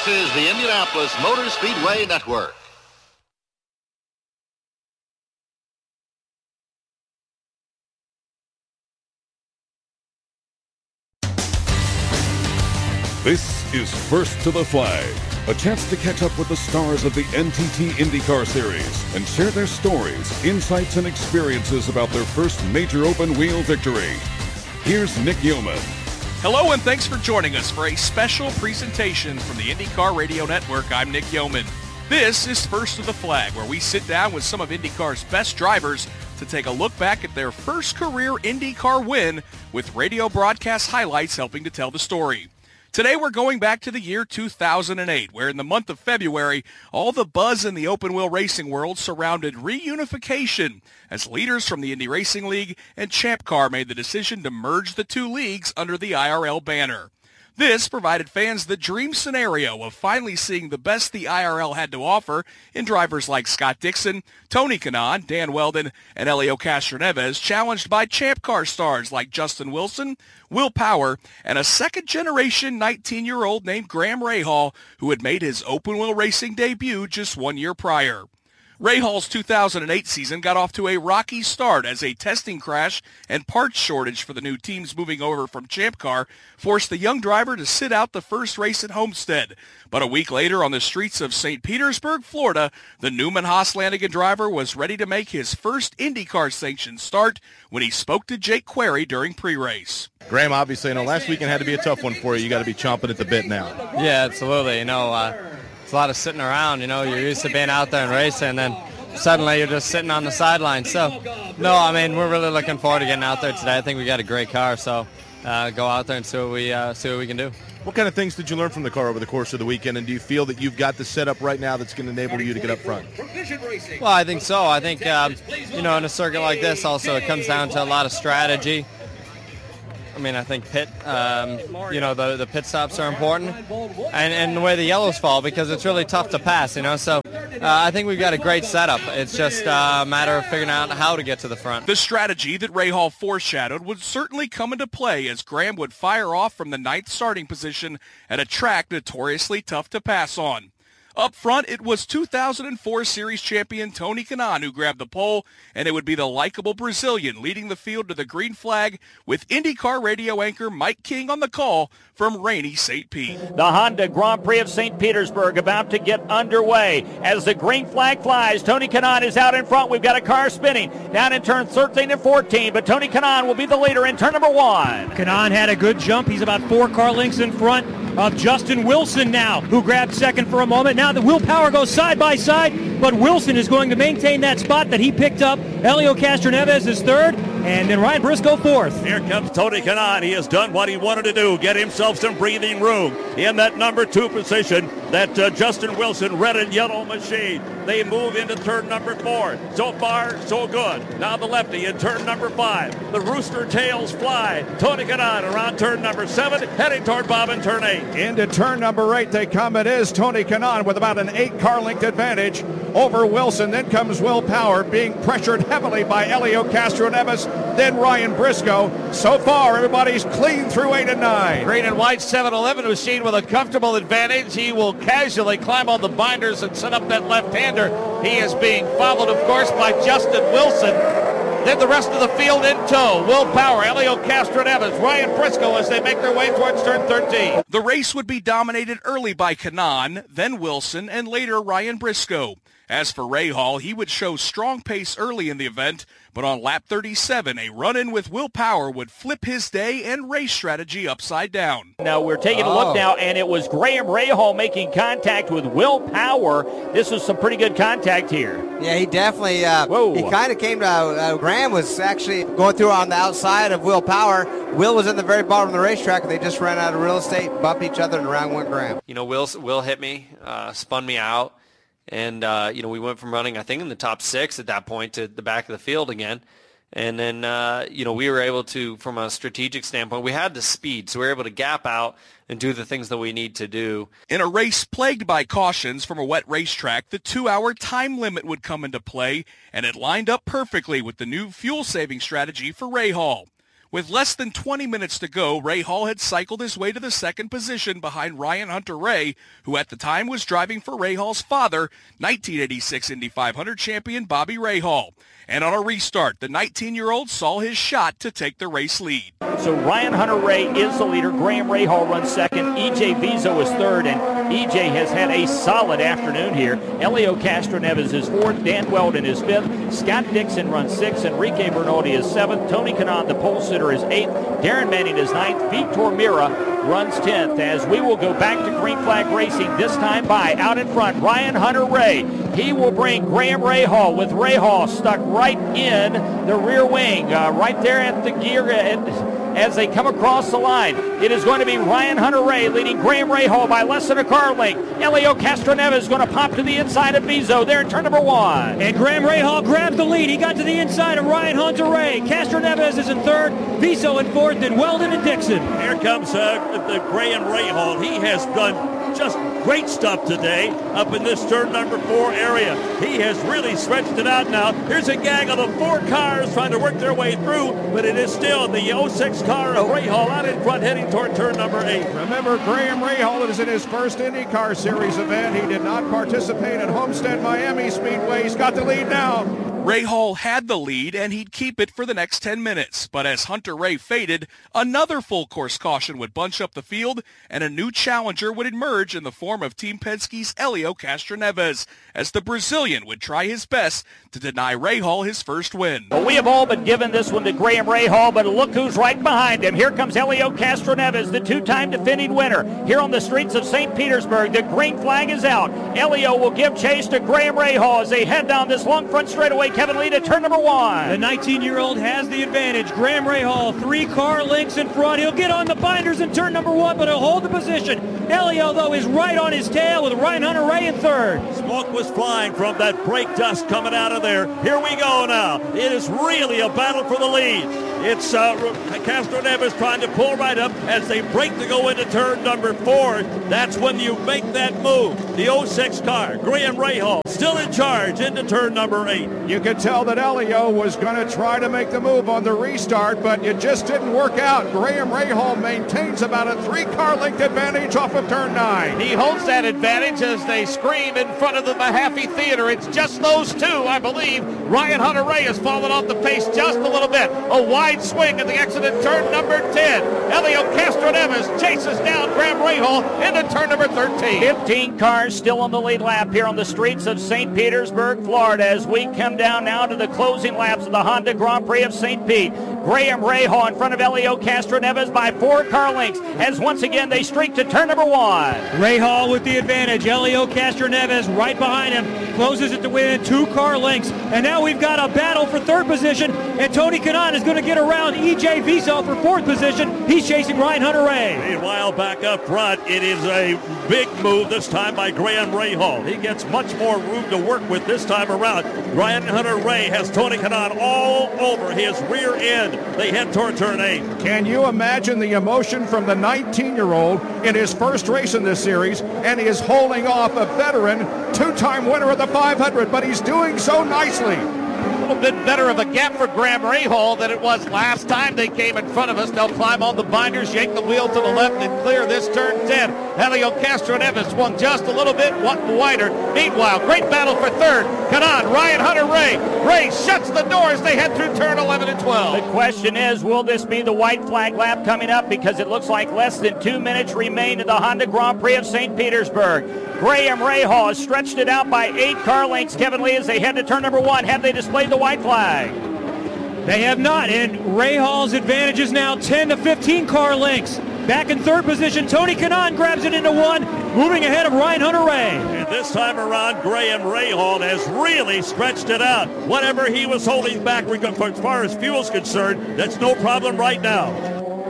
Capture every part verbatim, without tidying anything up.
This is the Indianapolis Motor Speedway Network. This is First to the Flag, a chance to catch up with the stars of the N T T IndyCar Series and share their stories, insights, and experiences about their first major open-wheel victory. Here's Nick Yeoman. Hello and thanks for joining us for a special presentation from the IndyCar Radio Network. I'm Nick Yeoman. This is First to the Flag, where we sit down with some of IndyCar's best drivers to take a look back at their first career IndyCar win, with radio broadcast highlights helping to tell the story. Today we're going back to the year two thousand eight, where in the month of February, all the buzz in the open-wheel racing world surrounded reunification, as leaders from the Indy Racing League and Champ Car made the decision to merge the two leagues under the I R L banner. This provided fans the dream scenario of finally seeing the best the I R L had to offer in drivers like Scott Dixon, Tony Kanaan, Dan Wheldon, and Helio Castroneves, challenged by Champ Car stars like Justin Wilson, Will Power, and a second-generation nineteen-year-old named Graham Rahal, who had made his open-wheel racing debut just one year prior. Rahal's two thousand eight season got off to a rocky start as a testing crash and parts shortage for the new teams moving over from Champ Car forced the young driver to sit out the first race at Homestead. But a week later on the streets of Saint Petersburg, Florida, the Newman Haas Lanigan driver was ready to make his first IndyCar sanctioned start when he spoke to Jake Query during pre-race. Graham, obviously, you know, last weekend had to be a tough one for you. You got to be chomping at the bit now. Yeah, absolutely. You know, uh, it's a lot of sitting around. You know, you're used to being out there and racing, and then suddenly you're just sitting on the sidelines. So, no, I mean, we're really looking forward to getting out there today. I think we got a great car, so uh, go out there and see what we uh, see what we can do. What kind of things did you learn from the car over the course of the weekend, and do you feel that you've got the setup right now that's going to enable you to get up front? Well, I think so. I think, um, you know, in a circuit like this also it comes down to a lot of strategy. I mean, I think pit, um, you know, the, the pit stops are important, and, and the way the yellows fall, because it's really tough to pass, you know. So uh, I think we've got a great setup. It's just uh, a matter of figuring out how to get to the front. The strategy that Rahal foreshadowed would certainly come into play as Graham would fire off from the ninth starting position at a track notoriously tough to pass on. Up front, it was two thousand four Series champion Tony Kanaan who grabbed the pole, and it would be the likable Brazilian leading the field to the green flag with IndyCar radio anchor Mike King on the call from rainy Saint Pete. The Honda Grand Prix of Saint Petersburg about to get underway. As the green flag flies, Tony Kanaan is out in front. We've got a car spinning down in turn thirteen and fourteen, but Tony Kanaan will be the leader in turn number one. Kanaan had a good jump. He's about four car lengths in front of Justin Wilson now, who grabbed second for a moment. Now the Will Power goes side by side, but Wilson is going to maintain that spot that he picked up. Helio Castroneves is third, and then Ryan Briscoe fourth. Here comes Tony Kanaan. He has done what he wanted to do, get himself some breathing room in that number two position, that uh, Justin Wilson red and yellow machine. They move into turn number four. So far, so good. Now the lefty in turn number five. The rooster tails fly. Tony Kanaan around turn number seven, heading toward Bob in turn eight. Into turn number eight they come. It is Tony Kanaan with about an eight car length advantage over Wilson. Then comes Will Power being pressured heavily by Helio Castroneves, then Ryan Briscoe. So far, everybody's clean through eight and nine. Green and white seven eleven machine with a comfortable advantage. He will casually climb on the binders and set up that left-hander. He is being followed, of course, by Justin Wilson. Then the rest of the field in tow. Will Power, Helio Castroneves, Ryan Briscoe as they make their way towards turn thirteen. The race would be dominated early by Kanaan, then Wilson, and later Ryan Briscoe. As for Rahal, he would show strong pace early in the event, but on lap thirty-seven, a run-in with Will Power would flip his day and race strategy upside down. Now we're taking a look oh. now, and it was Graham Rahal making contact with Will Power. This was some pretty good contact here. Yeah, he definitely, uh, he kind of came to, uh, Graham was actually going through on the outside of Will Power. Will was in the very bottom of the racetrack, and they just ran out of real estate, bumped each other, and around went Graham. You know, Will, Will hit me, uh, spun me out. And, uh, you know, we went from running, I think, in the top six at that point to the back of the field again. And then, uh, you know, we were able to, from a strategic standpoint, we had the speed, so we were able to gap out and do the things that we need to do. In a race plagued by cautions from a wet racetrack, the two-hour time limit would come into play, and it lined up perfectly with the new fuel-saving strategy for Rahal. With less than twenty minutes to go, Ray Hall had cycled his way to the second position behind Ryan Hunter-Reay, who at the time was driving for Ray Hall's father, nineteen eighty-six Indy five hundred champion Bobby Rahal. And on a restart, the nineteen-year-old saw his shot to take the race lead. So Ryan Hunter-Reay is the leader. Graham Rahal runs second. E J Vizo is third, and E J has had a solid afternoon here. Elio Castroneves is fourth. Dan Weldon is fifth. Scott Dixon runs sixth. Enrique Bernodi is seventh. Tony Kanaan, the pole sitter, is eighth. Darren Manning is ninth. Victor Mira runs tenth. As we will go back to green flag racing, this time by out in front, Ryan Hunter-Reay. He will bring Graham Rahal, with Rahal stuck right in the rear wing, uh, right there at the gear end. As they come across the line, it is going to be Ryan Hunter-Reay leading Graham Rahal by less than a car length. Elio Castroneves is going to pop to the inside of Vizo there in turn number one. And Graham Rahal grabbed the lead. He got to the inside of Ryan Hunter-Reay. Castroneves is in third, Vizo in fourth, and Weldon and Dixon. Here comes uh, the Graham Rahal. He has done just great stuff today up in this turn number four area. He has really stretched it out now. Here's a gang of the four cars trying to work their way through, but it is still the oh six car of Rahal out in front heading toward turn number eight. Remember, Graham Rahal is in his first IndyCar Series event. He did not participate at Homestead Miami Speedway. He's got the lead now. Rahal had the lead, and he'd keep it for the next ten minutes. But as Hunter-Reay faded, another full-course caution would bunch up the field, and a new challenger would emerge in the form of Team Penske's Elio Castroneves, as the Brazilian would try his best to deny Rahal his first win. Well, we have all been given this one to Graham Rahal, but look who's right behind him. Here comes Elio Castroneves, the two-time defending winner. Here on the streets of Saint Petersburg, the green flag is out. Elio will give chase to Graham Rahal as they head down this long front straightaway. Kevin Lee to turn number one. The nineteen-year-old has the advantage. Graham Rahal, three car lengths in front. He'll get on the binders in turn number one, but he'll hold the position. Elio, though, is right on his tail with Ryan Hunter-Reay in third. Smoke was flying from that brake dust coming out of there. Here we go now. It is really a battle for the lead. It's uh, Castroneves trying to pull right up as they break to go into turn number four. That's when you make that move. The oh six car, Graham Rahal, still in charge into turn number eight. You could tell that Elio was going to try to make the move on the restart, but it just didn't work out. Graham Rahal maintains about a three-car length advantage off of turn nine. He holds that advantage as they scream in front of the Mahaffey Theater. It's just those two, I believe. Ryan Hunter-Reay has fallen off the pace just a little bit. A wide swing at the exit at turn number ten. Elio Castroneves chases down Graham Rahal into turn number thirteen. fifteen cars still on the lead lap here on the streets of Saint Petersburg, Florida, as we come down now to the closing laps of the Honda Grand Prix of Saint Pete. Graham Rahal in front of Elio Castroneves by four car lengths as once again they streak to turn number one. Rahal with the advantage. Elio Castroneves right behind him. Closes it to within two car lengths. And now we've got a battle for third position. And Tony Kanaan is going to get around E J Vizo for fourth position. He's chasing Ryan Hunter-Reay. Meanwhile, back up front, it is a big move this time by Graham Rahal. He gets much more room to work with this time around. Ryan Hunter-Reay has Tony Kanaan all over his rear end. They head toward turn eight. Can you imagine the emotion from the nineteen-year-old in his first race in this series, and he is holding off a veteran, two-time winner of the five hundred, but he's doing so nicely. A little bit better of a gap for Graham Rahal than it was last time they came in front of us. They'll climb on the binders, yank the wheel to the left, and clear this turn ten. Elio Castroneves swung just a little bit wider. Meanwhile, great battle for third. Kanaan, Ryan Hunter-Reay. Ray shuts the doors. They head through turn eleven and twelve. The question is, will this be the white flag lap coming up? Because it looks like less than two minutes remain in the Honda Grand Prix of Saint Petersburg. Graham Rahal has stretched it out by eight car lengths. Kevin Lee, as they head to turn number one, have they displayed the white flag? They have not, and Rahal's advantage is now ten to fifteen car lengths. Back in third position, Tony Kanaan grabs it into one, moving ahead of Ryan Hunter-Reay. And this time around, Graham Rahal has really stretched it out. Whatever he was holding back as far as fuel's concerned, that's no problem right now.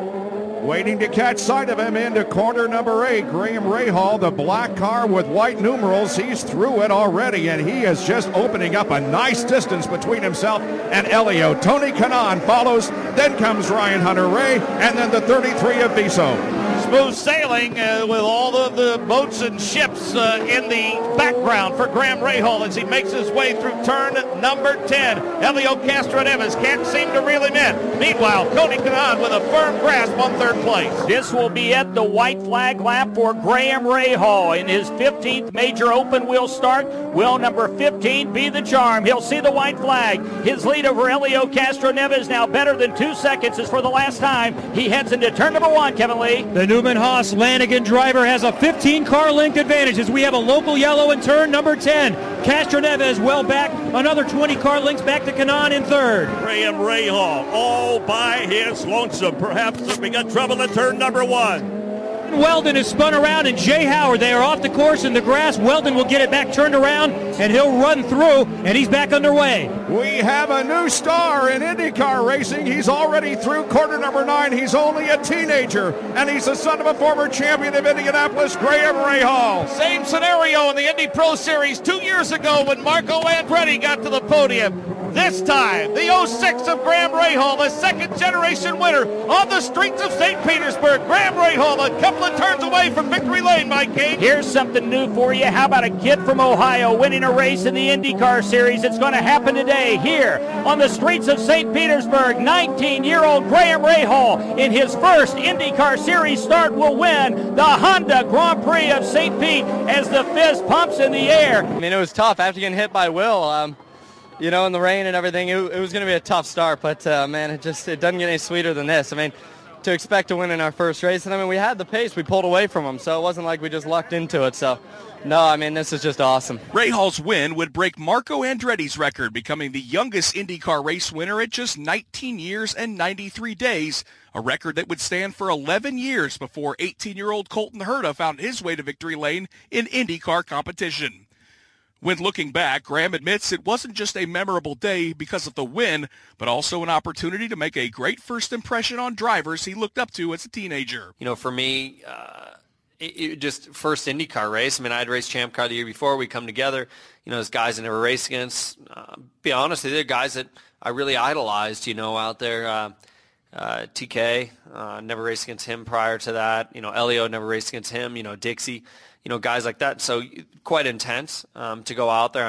Waiting to catch sight of him into corner number eight, Graham Rahal, the black car with white numerals. He's through it already, and he is just opening up a nice distance between himself and Elio. Tony Kanaan follows, then comes Ryan Hunter-Reay, and then the thirty-three of Vizo. Smooth sailing uh, with all of the uh, boats and ships uh, in the background for Graham Rahal as he makes his way through turn number ten. Helio Castroneves can't seem to reel him in. Meanwhile, Tony Kanaan with a firm grasp on third place. This will be at the white flag lap for Graham Rahal in his fifteenth major open wheel start. Will number fifteen be the charm? He'll see the white flag. His lead over Helio Castroneves now better than two seconds as for the last time. He heads into turn number one, Kevin Lee. The Newman Haas Lanigan driver has a fifteen car length advantage as we have a local yellow in turn number ten. Castroneves well back, another twenty car lengths back to Kanaan in third. Graham Rahal all by his lonesome. Perhaps we got trouble at turn number one. Weldon is spun around, and Jay Howard, they are off the course in the grass. Weldon will get it back turned around, and he'll run through, and he's back underway. We have a new star in IndyCar racing. He's already through quarter number nine. He's only a teenager, and he's the son of a former champion of Indianapolis, Graham Rahal. Same scenario in the Indy Pro Series two years ago when Marco Andretti got to the podium. This time, the oh six of Graham Rahal, the second-generation winner on the streets of Saint Petersburg. Graham Rahal a couple of turns away from victory lane, Mike King. Here's something new for you. How about a kid from Ohio winning a race in the IndyCar Series? It's going to happen today here on the streets of Saint Petersburg. nineteen-year-old Graham Rahal in his first IndyCar Series start will win the Honda Grand Prix of Saint Pete as the fist pumps in the air. I mean, it was tough after getting hit by Will. Um, You know, in the rain and everything, it, it was going to be a tough start, but, uh, man, it just it doesn't get any sweeter than this. I mean, to expect to win in our first race, and, I mean, we had the pace. We pulled away from them, so it wasn't like we just lucked into it. So, no, I mean, this is just awesome. Rahal's win would break Marco Andretti's record, becoming the youngest IndyCar race winner at just nineteen years and ninety-three days, a record that would stand for eleven years before eighteen-year-old Colton Herta found his way to victory lane in IndyCar competition. When looking back, Graham admits it wasn't just a memorable day because of the win, but also an opportunity to make a great first impression on drivers he looked up to as a teenager. You know, for me, uh, it, it just first IndyCar race. I mean, I had raced Champ Car the year before. We come together, you know, as guys I never raced against. Uh, be honest, they're guys that I really idolized, you know, out there. Uh, uh, T K, uh, never raced against him prior to that. You know, Elio, never raced against him. You know, Dixie. You know, guys like that. So quite intense um, to go out there.